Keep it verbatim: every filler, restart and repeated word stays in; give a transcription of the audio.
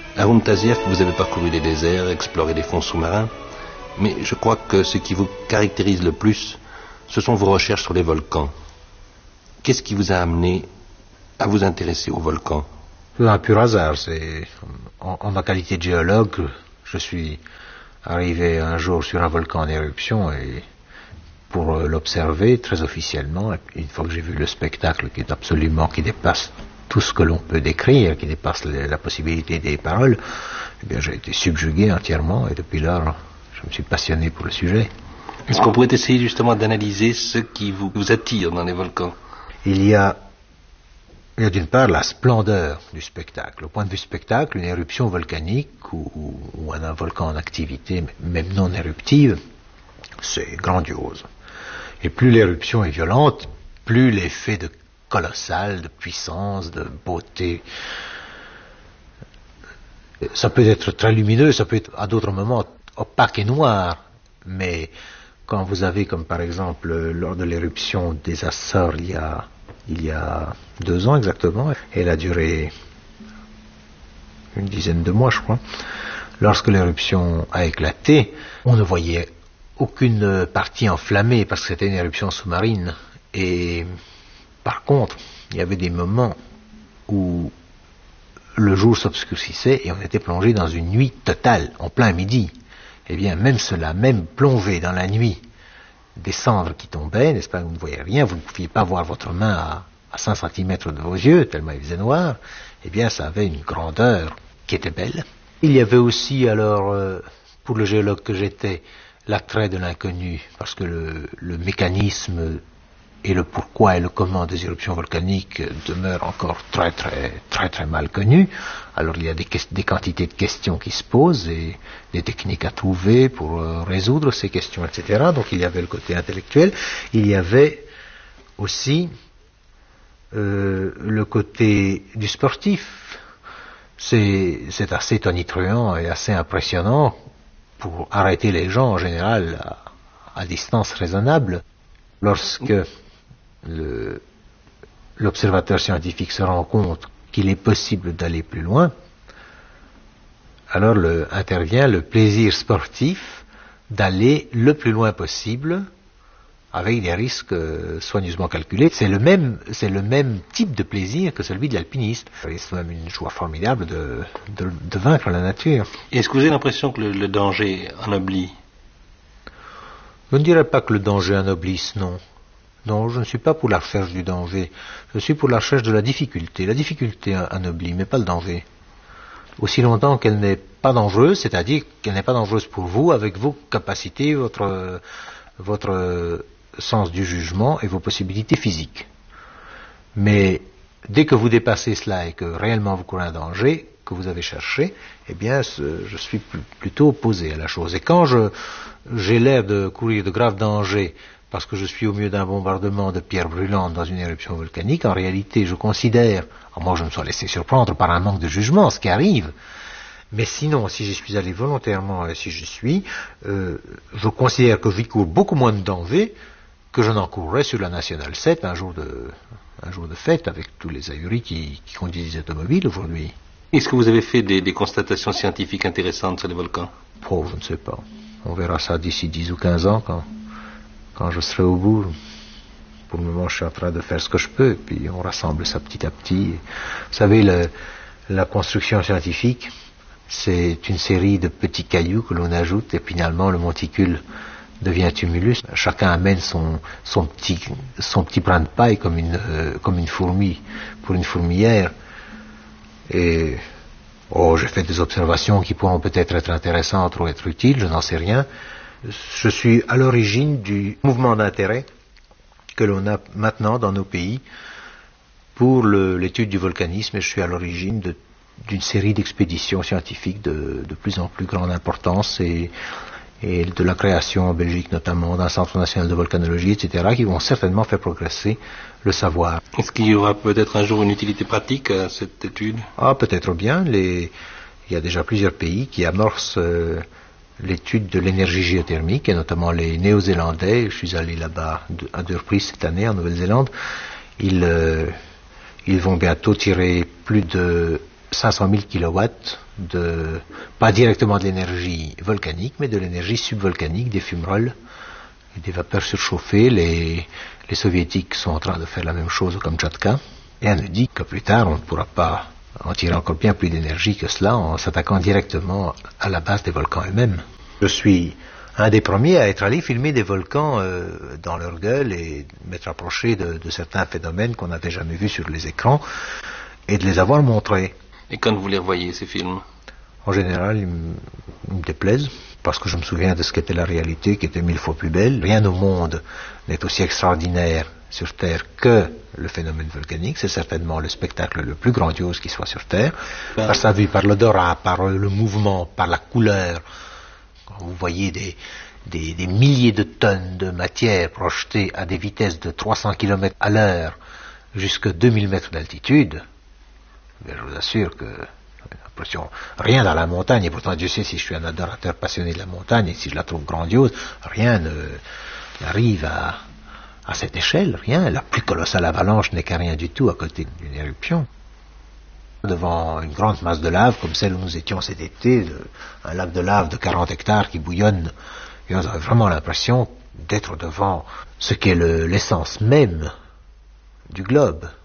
Haroun Tazieff, vous avez parcouru les déserts, exploré les fonds sous-marins, mais je crois que ce qui vous caractérise le plus, ce sont vos recherches sur les volcans. Qu'est-ce qui vous a amené à vous intéresser aux volcans? C'est un pur hasard. C'est en, en ma qualité de géologue, je suis arrivé un jour sur un volcan en éruption et pour l'observer très officiellement. Et une fois que j'ai vu le spectacle qui est absolument, qui dépasse tout ce que l'on peut décrire, qui dépasse la, la possibilité des paroles, eh bien j'ai été subjugué entièrement et depuis là, je me suis passionné pour le sujet. Est-ce qu'on pourrait essayer justement d'analyser ce qui vous, vous attire dans les volcans? Il y a, il y a d'une part la splendeur du spectacle. Au point de vue spectacle, une éruption volcanique ou, ou, ou un volcan en activité, même non éruptive, c'est grandiose. Et plus l'éruption est violente, plus l'effet de colossal, de puissance, de beauté. Ça peut être très lumineux, ça peut être à d'autres moments opaque et noir, mais quand vous avez, comme par exemple lors de l'éruption des Açores il y a, il y a deux ans exactement, elle a duré une dizaine de mois je crois, lorsque l'éruption a éclaté, on ne voyait aucune partie enflammée parce que c'était une éruption sous-marine. Et par contre, il y avait des moments où le jour s'obscurcissait et on était plongé dans une nuit totale, en plein midi. Eh bien, même cela, même plongé dans la nuit, des cendres qui tombaient, n'est-ce pas, vous ne voyez rien, vous ne pouviez pas voir votre main à, à cinq centimètres de vos yeux, tellement il faisait noir, eh bien, ça avait une grandeur qui était belle. Il y avait aussi, alors, euh, pour le géologue que j'étais, l'attrait de l'inconnu, parce que le, le mécanisme et le pourquoi et le comment des éruptions volcaniques demeurent encore très très très très mal connus. Alors il y a des, des quantités de questions qui se posent et des techniques à trouver pour euh, résoudre ces questions, et cetera. Donc il y avait le côté intellectuel, il y avait aussi euh, le côté du sportif. C'est, c'est assez tonitruant et assez impressionnant pour arrêter les gens en général à, à distance raisonnable. Lorsque le, l'observateur scientifique se rend compte qu'il est possible d'aller plus loin, alors le, intervient le plaisir sportif d'aller le plus loin possible avec des risques euh, soigneusement calculés. C'est le même, c'est le même type de plaisir que celui de l'alpiniste. C'est même une joie formidable de, de, de vaincre la nature. Est-ce que vous avez l'impression que le, le danger ennoblit? Je ne dirais pas que le danger ennoblisse, non. Non, je ne suis pas pour la recherche du danger. Je suis pour la recherche de la difficulté. La difficulté ennoblit, mais pas le danger. Aussi longtemps qu'elle n'est pas dangereuse, c'est-à-dire qu'elle n'est pas dangereuse pour vous, avec vos capacités, votre, votre sens du jugement et vos possibilités physiques. Mais dès que vous dépassez cela et que réellement vous courez un danger que vous avez cherché, eh bien, je suis plutôt opposé à la chose. Et quand je, j'ai l'air de courir de graves dangers parce que je suis au milieu d'un bombardement de pierres brûlantes dans une éruption volcanique, en réalité, je considère, à moins que je me sois laissé surprendre par un manque de jugement, ce qui arrive, mais sinon, si j'y suis allé volontairement et si je suis, euh, je considère que j'y cours beaucoup moins de dangers que je n'en courrais sur la Nationale sept un jour de, un jour de fête avec tous les ahuris qui, qui conduisent des automobiles aujourd'hui. Est-ce que vous avez fait des, des constatations scientifiques intéressantes sur les volcans? Oh, je ne sais pas. On verra ça d'ici dix ou quinze ans quand, quand je serai au bout. Pour le moment, je suis en train de faire ce que je peux, et puis on rassemble ça petit à petit. Vous savez, le, la construction scientifique, c'est une série de petits cailloux que l'on ajoute, et finalement, le monticule devient tumulus. Chacun amène son, son, petit, son petit brin de paille comme une, euh, comme une fourmi, pour une fourmilière. Et oh, j'ai fait des observations qui pourront peut-être être intéressantes ou être utiles, je n'en sais rien. Je suis à l'origine du mouvement d'intérêt que l'on a maintenant dans nos pays pour le, l'étude du volcanisme, et je suis à l'origine de, d'une série d'expéditions scientifiques de, de plus en plus grande importance et, et de la création en Belgique notamment d'un centre national de volcanologie, et cetera, qui vont certainement faire progresser le savoir. Est-ce qu'il y aura peut-être un jour une utilité pratique à cette étude? Ah, peut-être bien. Les... Il y a déjà plusieurs pays qui amorcent euh, l'étude de l'énergie géothermique, et notamment les Néo-Zélandais. Je suis allé là-bas à deux reprises cette année en Nouvelle-Zélande. Ils, euh, ils vont bientôt tirer plus de cinq cent mille kilowatts de, pas directement de l'énergie volcanique, mais de l'énergie subvolcanique, des fumerolles et des vapeurs surchauffées. Les, les soviétiques sont en train de faire la même chose au Kamtchatka. Et on nous dit que plus tard, on ne pourra pas en tirer encore bien plus d'énergie que cela en s'attaquant directement à la base des volcans eux-mêmes. Je suis un des premiers à être allé filmer des volcans euh, dans leur gueule et m'être approché de, de certains phénomènes qu'on n'avait jamais vus sur les écrans et de les avoir montrés. Et quand vous les revoyez, ces films? En général, ils me, ils me déplaisent parce que je me souviens de ce qu'était la réalité, qui était mille fois plus belle. Rien au monde n'est aussi extraordinaire sur Terre que le phénomène volcanique. C'est certainement le spectacle le plus grandiose qui soit sur Terre. Par sa vue, par l'odorat, par le mouvement, par la couleur. Quand vous voyez des, des, des milliers de tonnes de matière projetées à des vitesses de trois cents kilomètres à l'heure jusqu'à deux mille mètres d'altitude, je vous assure que rien dans la montagne, et pourtant Dieu sait si je suis un adorateur passionné de la montagne et si je la trouve grandiose, rien n'arrive à, à cette échelle, rien. La plus colossale avalanche n'est qu'à rien du tout à côté d'une éruption. Devant une grande masse de lave comme celle où nous étions cet été, de, un lac de lave de quarante hectares qui bouillonne, et on avait vraiment l'impression d'être devant ce qu'est le, l'essence même du globe.